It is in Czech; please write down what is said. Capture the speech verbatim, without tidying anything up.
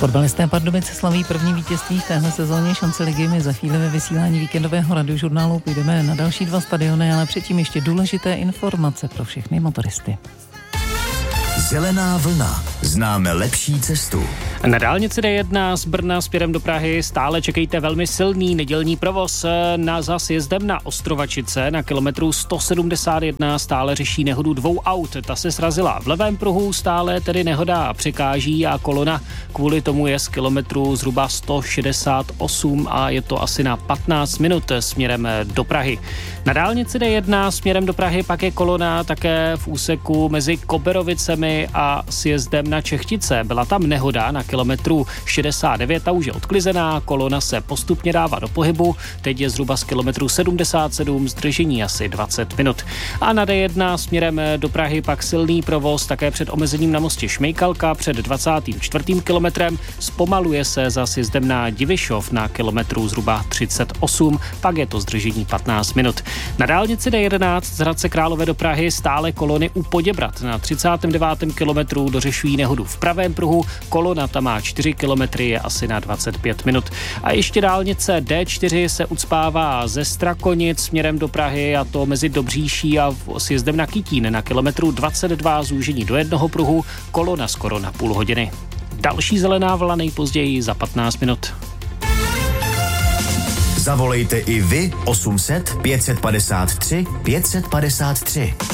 Fotbalisté Pardubice slaví první vítězství v téhle sezóně šance ligy. My za chvíli ve vysílání víkendového radiožurnálu půjdeme na další dva stadiony, ale předtím ještě důležité informace pro všechny motoristy. Zelená vlna. Známe lepší cestu. Na dálnici D jedna z Brna směrem do Prahy stále čekejte velmi silný nedělní provoz. Na za sjezdem na Ostrovačice na kilometru sto sedmdesát jedna stále řeší nehodu dvou aut. Ta se srazila v levém pruhu, stále tedy nehoda překáží a kolona kvůli tomu je z kilometru zhruba sto šedesát osm a je to asi na patnáct minut směrem do Prahy. Na dálnici D jedna směrem do Prahy pak je kolona také v úseku mezi Koberovicemi a sjezdem na Čechtice. Byla tam nehoda na kilometru šedesát devět a už je odklizená, kolona se postupně dává do pohybu, teď je zhruba z kilometru sedmdesát sedm, zdržení asi dvacet minut. A na D jedna směrem do Prahy pak silný provoz také před omezením na mostě Šmejkalka před dvacátým čtvrtým kilometrem, zpomaluje se za sjezdem na Divišov na kilometru zhruba třicet osm, pak je to zdržení patnáct minut. Na dálnici D jedenáct z Hradce Králové do Prahy stále kolony u Poděbrad na třicátém devátém kilometru dořešují nehodu v pravém pruhu, kolona tam má čtyři kilometry, je asi na dvacet pět minut. A ještě dálnice D čtyři se ucpává ze Strakonic směrem do Prahy a to mezi Dobříší a sjezdem na Kytín na kilometru dvacet dva zúžení do jednoho pruhu, kolona skoro na půl hodiny. Další zelená vlna nejpozději za patnáct minut. Zavolejte i vy osm set pět set padesát tři pět set padesát tři.